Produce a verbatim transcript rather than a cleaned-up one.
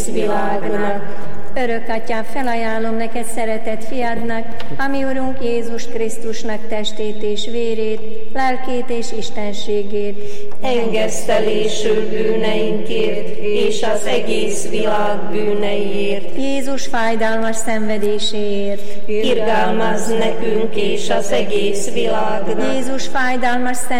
világnak. Örök Atyám, felajánlom neked szeretett fiadnak, ami Urunk Jézus Krisztusnak testét és vérét, lelkét és istenségét. Engesztelésül bűneinkért és az egész világ bűneiért. Jézus fájdalmas szenvedéséért. Irgalmazz nekünk és az egész világnak. Jézus fájdalmas szenvedéséért.